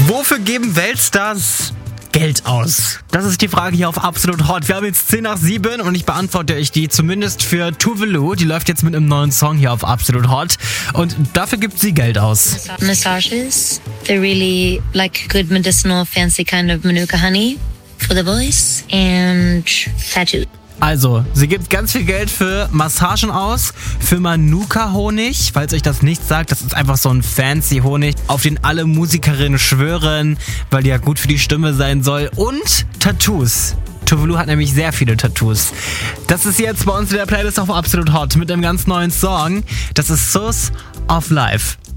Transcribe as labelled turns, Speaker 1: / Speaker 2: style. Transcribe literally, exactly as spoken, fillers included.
Speaker 1: Wofür geben Weltstars Geld aus? Das ist die Frage hier auf Absolut Hot. Wir haben jetzt zehn nach sieben und ich beantworte euch die zumindest für Tuvalu. Die läuft jetzt mit einem neuen Song hier auf Absolut Hot und dafür gibt sie Geld aus.
Speaker 2: Massages. They're really like good medicinal fancy kind of Manuka honey for the voice and tattoos.
Speaker 1: Also, sie gibt ganz viel Geld für Massagen aus, für Manuka-Honig. Falls euch das nicht sagt, das ist einfach so ein fancy Honig, auf den alle Musikerinnen schwören, weil der ja gut für die Stimme sein soll. Und Tattoos. Tuvalu hat nämlich sehr viele Tattoos. Das ist jetzt bei uns in der Playlist auf Absolut Hot mit einem ganz neuen Song. Das ist Source of Life.